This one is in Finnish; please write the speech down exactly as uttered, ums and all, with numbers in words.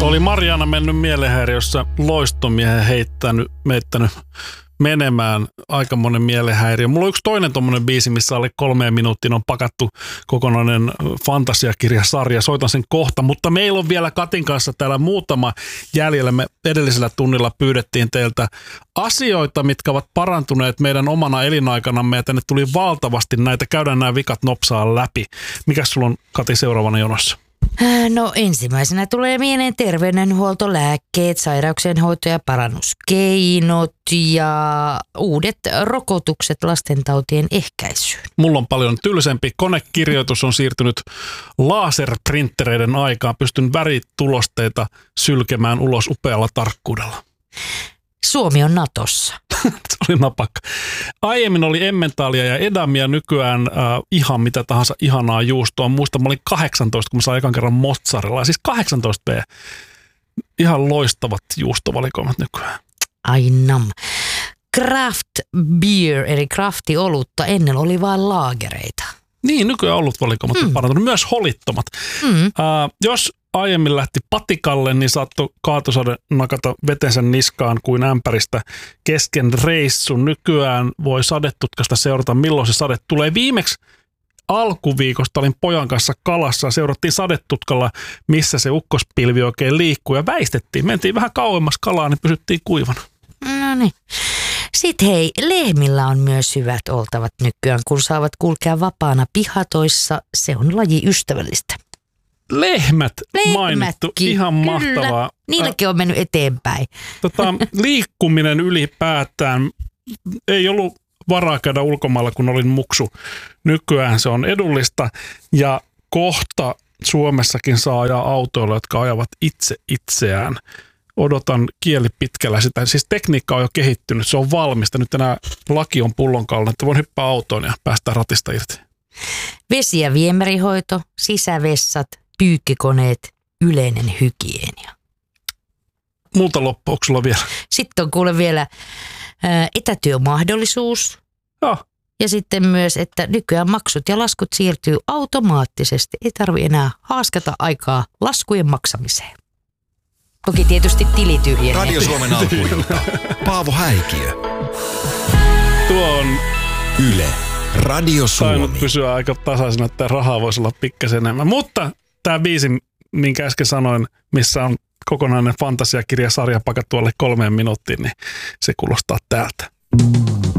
Oli Mariana mennyt mielenhäiriössä loistomiehen heittänyt, meittänyt menemään aikamoinen mielenhäiriö. Mulla on yksi toinen tommonen biisi, missä alle kolmeen minuuttiin on pakattu kokonainen fantasiakirjasarja. Soitan sen kohta, mutta meillä on vielä Katin kanssa täällä muutama jäljellä. Me edellisellä tunnilla pyydettiin teiltä asioita, mitkä ovat parantuneet meidän omana elinaikanamme ja tänne tuli valtavasti näitä. Käydään nämä vikat nopsaan läpi. Mikäs sulla on, Kati, seuraavana jonossa? No ensimmäisenä tulee mieleen terveydenhuolto, lääkkeet, sairauksien hoito ja parannuskeinot ja uudet rokotukset lastentautien ehkäisyyn. Mulla on paljon tylsempi. Konekirjoitus on siirtynyt laserprinttereiden aikaan. Pystyn väritulosteita sylkemään ulos upealla tarkkuudella. Suomi on Natossa. Se oli napakka. Aiemmin oli emmentaalia ja edamia, nykyään äh, ihan mitä tahansa ihanaa juustoa. Muistan, mä olin kahdeksantoista, kun mä sain ekan kerran mozzarella. Siis kahdeksantoista vuotta. Ihan loistavat juustovalikoimat nykyään. Ai nam. Craft beer, eli crafti-olutta, ennen oli vain laagereita. Niin, nykyään olutvalikoimat mm. on parantunut. Myös holittomat. Mm. Äh, jos aiemmin lähti patikalle, niin saattoi kaatosade nakata vetensä niskaan kuin ämpäristä kesken reissun. Nykyään voi sadetutkasta seurata, milloin se sade tulee. Viimeksi alkuviikosta olin pojan kanssa kalassa. Seurattiin sadetutkalla, missä se ukkospilvi oikein liikkuu ja väistettiin. Mentiin vähän kauemmas kalaa, niin pysyttiin kuivana. No niin. Sitten hei, lehmillä on myös hyvät oltavat nykyään, kun saavat kulkea vapaana pihatoissa. Se on lajiystävällistä. Lehmät mainittu, ihan mahtavaa. Kyllä. Niilläkin on mennyt eteenpäin. Tota, liikkuminen ylipäätään, ei ollut varaa käydä ulkomailla, kun olin muksu. Nykyään se on edullista ja kohta Suomessakin saa ajaa autoilla, jotka ajavat itse itseään. Odotan kieli pitkällä sitä. Siis tekniikka on jo kehittynyt, se on valmista. Nyt enää laki on pullonkaulinen, että voin hyppää autoon ja päästä ratista irti. Vesi- ja viemärihoito, sisävessat, pyykkikoneet, yleinen hygienia. Multa loppu, onko sulla vielä? Sitten on kuule vielä ää, etätyömahdollisuus. Ja. ja sitten myös, että nykyään maksut ja laskut siirtyy automaattisesti. Ei tarvitse enää haaskata aikaa laskujen maksamiseen. Toki tietysti tili tyhjenee. Radio Suomen alkuilta. Paavo Häikiö. Tuo on Yle. Radio Suomi. Tainnut pysyä aika tasaisena, että rahaa voisi olla pikkasen enemmän. Mutta tämä biisi, minkä äsken sanoin, missä on kokonainen fantasiakirjasarja pakattu alle kolmeen minuuttiin, niin se kuulostaa täältä.